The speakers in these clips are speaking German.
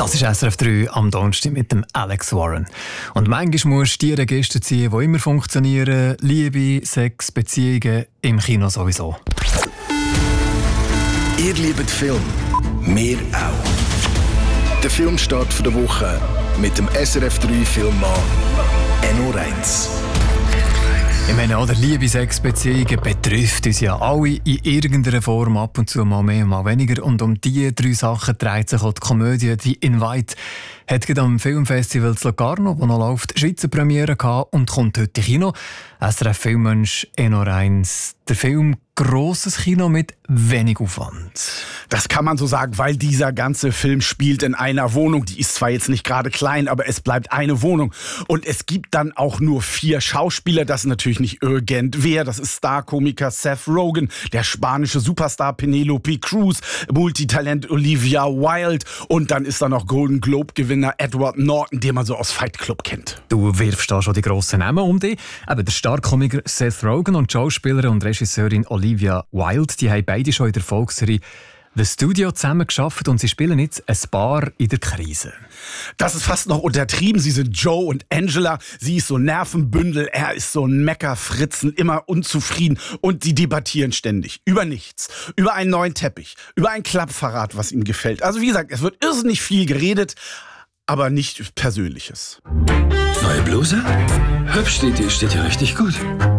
Das ist SRF 3 am Donnerstag mit dem Alex Warren. Und manchmal musst du die Register ziehen, die immer funktionieren. Liebe, Sex, Beziehungen, im Kino sowieso. Ihr liebt Film, wir auch. Der Filmstart der Woche mit dem SRF 3 Filmmann Enno Reins. Ich meine, oder Liebe, Sex, Beziehungen betrifft uns ja alle in irgendeiner Form, ab und zu mal mehr, mal weniger. Und um diese 3 Sachen dreht sich auch die Komödie «The Invite». Hat gerade am Filmfestival in Locarno, wo noch läuft, Schweizer Premiere gehabt und kommt heute in Kino. SRF Filmmensch Enno Reins. Der Film grosses Kino mit wenig Aufwand. Das kann man so sagen, weil dieser ganze Film spielt in einer Wohnung. Die ist zwar jetzt nicht gerade klein, aber es bleibt eine Wohnung. Und es gibt dann auch nur 4 Schauspieler. Das ist natürlich nicht irgendwer. Das ist Star-Komiker Seth Rogen, der spanische Superstar Penelope Cruz, Multitalent Olivia Wilde und dann ist da noch Golden Globe-Gewinner Edward Norton, den man so aus Fight Club kennt. Du wirfst da schon die grossen Namen um dich. Aber der Star-Komiker Seth Rogen und die Schauspielerin und Regisseurin Olivia Wilde, die haben beide schon in der Volksserie «The Studio» zusammen gearbeitet und sie spielen jetzt ein Paar in der Krise. Das ist fast noch untertrieben. Sie sind Joe und Angela. Sie ist so ein Nervenbündel, er ist so ein Meckerfritzen, immer unzufrieden. Und sie debattieren ständig über nichts. Über einen neuen Teppich, über ein Klappfahrrad, was ihnen gefällt. Also wie gesagt, es wird irrsinnig viel geredet, aber nicht Persönliches. Neue Bluse? Hübsch, die steht dir richtig gut.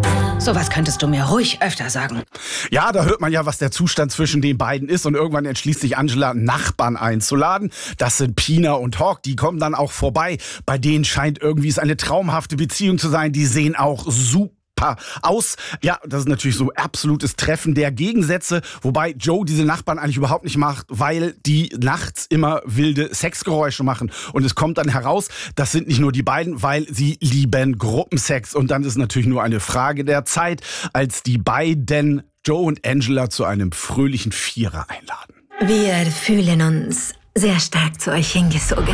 Sowas könntest du mir ruhig öfter sagen. Ja, da hört man ja, was der Zustand zwischen den beiden ist. Und irgendwann entschließt sich Angela, Nachbarn einzuladen. Das sind Pina und Hawk, die kommen dann auch vorbei. Bei denen scheint irgendwie es eine traumhafte Beziehung zu sein. Die sehen auch super aus. Ja, das ist natürlich so absolutes Treffen der Gegensätze, wobei Joe diese Nachbarn eigentlich überhaupt nicht macht, weil die nachts immer wilde Sexgeräusche machen. Und es kommt dann heraus, das sind nicht nur die beiden, weil sie lieben Gruppensex. Und dann ist natürlich nur eine Frage der Zeit, als die beiden Joe und Angela zu einem fröhlichen Vierer einladen. Wir fühlen uns sehr stark zu euch hingezogen.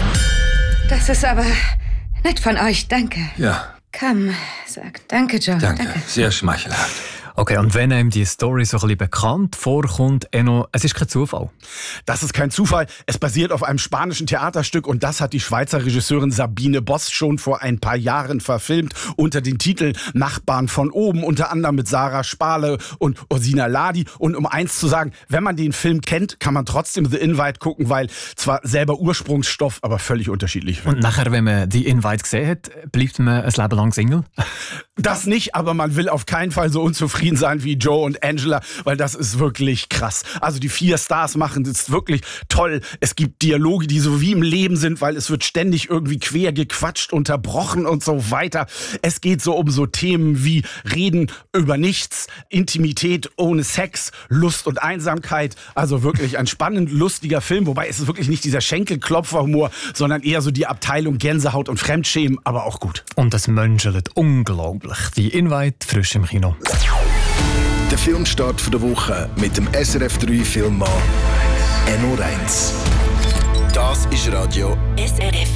Das ist aber nett von euch, danke. Ja. Komm, sag danke, Joe. Danke. Sehr schmeichelhaft. Okay, und wenn einem die Story so ein bisschen bekannt vorkommt, Enno, es ist kein Zufall. Das ist kein Zufall. Es basiert auf einem spanischen Theaterstück und das hat die Schweizer Regisseurin Sabine Boss schon vor ein paar Jahren verfilmt unter dem Titel Nachbarn von oben, unter anderem mit Sarah Spale und Ursina Ladi. Und um eins zu sagen, wenn man den Film kennt, kann man trotzdem The Invite gucken, weil zwar selber Ursprungsstoff, aber völlig unterschiedlich. Und nachher, wenn man The Invite gesehen hat, bleibt man ein Leben lang Single? Das nicht, aber man will auf keinen Fall so unzufrieden sein wie Joe und Angela, weil das ist wirklich krass. Also die 4 Stars machen das wirklich toll. Es gibt Dialoge, die so wie im Leben sind, weil es wird ständig irgendwie quer gequatscht, unterbrochen und so weiter. Es geht so um so Themen wie Reden über nichts, Intimität ohne Sex, Lust und Einsamkeit. Also wirklich ein spannend, lustiger Film, wobei es ist wirklich nicht dieser Schenkelklopferhumor, sondern eher so die Abteilung Gänsehaut und Fremdschämen, aber auch gut. Und das menschelt unglaublich. Die Invite frisch im Kino. Der Filmstart der Woche mit dem SRF 3 Filmmann Enno Reins. Das ist Radio SRF